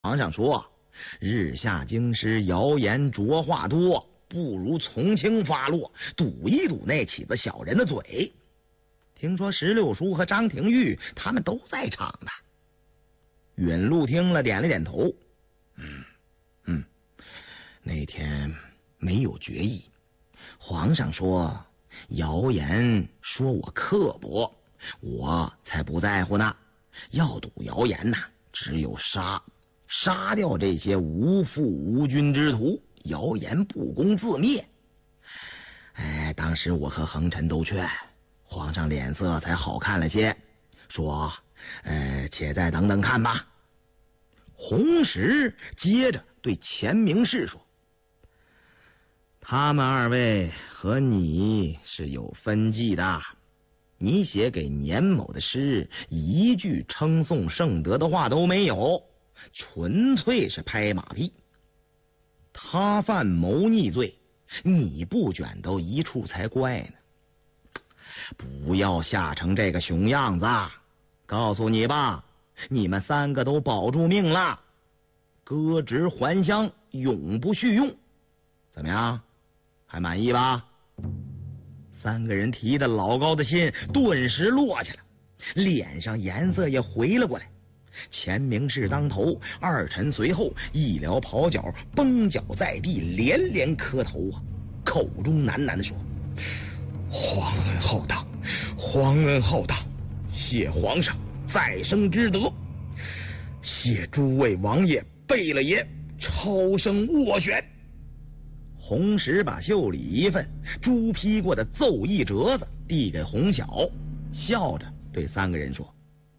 皇上说，日下京师，谣言浊话多，不如从轻发落，堵一堵那起子小人的嘴。听说石榴叔和张廷玉他们都在场呢。允禄听了，点了点头。那天没有决议。皇上说，谣言说我刻薄，我才不在乎呢。要堵谣言呐，只有杀掉这些无父无君之徒，谣言不攻自灭。当时我和恒辰都劝，皇上脸色才好看了些，说且再等等看吧。洪石接着对钱明士说，他们二位和你是有分际的，你写给年某的诗一句称颂圣德的话都没有，纯粹是拍马屁。他犯谋逆罪，你不卷都一处才怪呢。不要吓成这个熊样子，告诉你吧，你们三个都保住命了，革职还乡，永不叙用。怎么样，还满意吧？三个人提的老高的心顿时落下了，脸上颜色也回了过来。钱明士当头，二臣随后，一撩袍角，绷脚在地，连连磕头啊，口中喃喃地说，皇恩浩荡，皇恩浩荡，谢皇上再生之德，谢诸位王爷贝勒爷超生斡旋。洪石把袖里一份朱批过的奏议折子递给洪晓，笑着对三个人说，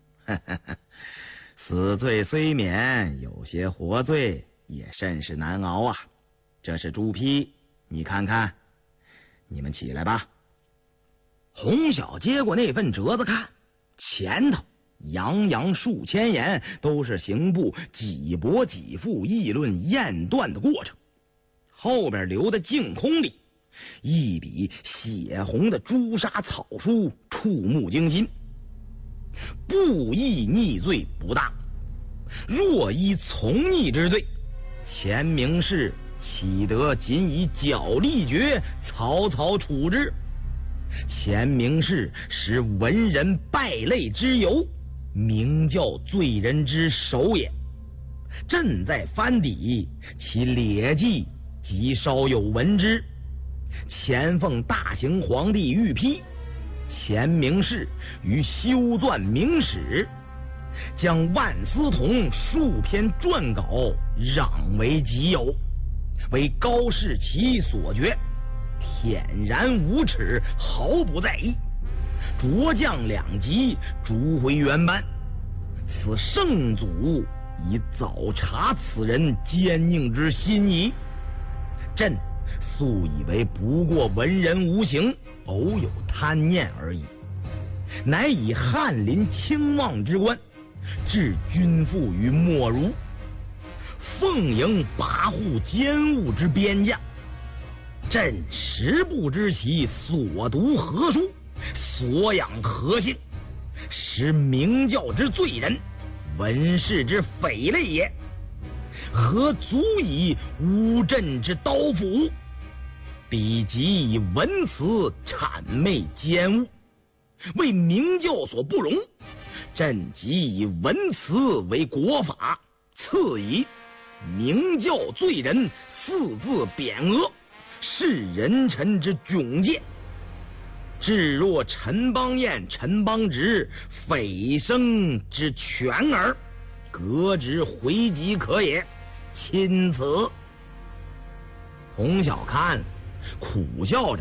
死罪虽免，有些活罪也甚是难熬啊。这是朱批，你看看。你们起来吧。洪晓接过那份折子看，前头洋洋数千言，都是刑部几驳几复议论验断的过程。后边留的净空里，一笔血红的朱砂草书，触目惊心。不义逆罪不当，若依从逆之罪，钱明士岂得仅以脚力决，草草处之？钱明士使文人败类之由，明教罪人之首也。朕在藩邸，其劣迹即稍有闻之。前奉大行皇帝御批，钱明士于修撰明史，将万思同数篇撰稿攘为己有，为高士奇所决，恬然无耻，毫不在意，擢降两级，逐回原班。此圣祖已早察此人奸佞之心矣。朕素以为不过文人无形，偶有贪念而已，乃以翰林清望之官，置君父于莫如，奉迎跋扈奸恶之边将。朕实不知其所读何书，所养何性，实明教之罪人，文士之匪类也，何足以污朕之刀斧？彼即以文辞谄媚奸污，为明教所不容。朕即以文辞为国法，赐以明教罪人四字匾额，是人臣之窘戒。至若陈邦彦、陈邦直匪生之权耳，革职回籍可也。钦此。洪晓看苦笑着